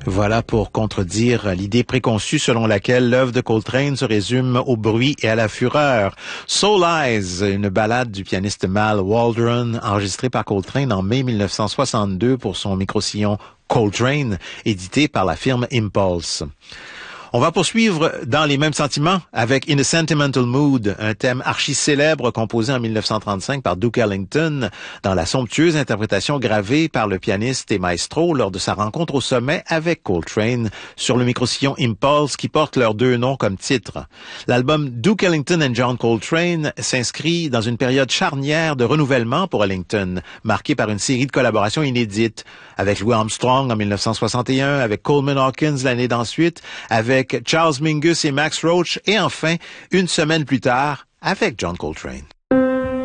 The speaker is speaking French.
Voilà pour contredire l'idée préconçue selon laquelle l'œuvre de Coltrane se résume au bruit et à la fureur. Soul Eyes, une ballade du pianiste Mal Waldron, enregistrée par Coltrane en mai 1962 pour son micro-sillon Coltrane, édité par la firme Impulse. On va poursuivre dans les mêmes sentiments avec In a Sentimental Mood, un thème archi-célèbre composé en 1935 par Duke Ellington dans la somptueuse interprétation gravée par le pianiste et maestro lors de sa rencontre au sommet avec Coltrane sur le micro-sillon Impulse qui porte leurs deux noms comme titre. L'album Duke Ellington and John Coltrane s'inscrit dans une période charnière de renouvellement pour Ellington, marquée par une série de collaborations inédites avec Louis Armstrong en 1961, avec Coleman Hawkins l'année d'ensuite, avec Charles Mingus et Max Roach, et enfin, une semaine plus tard, avec John Coltrane.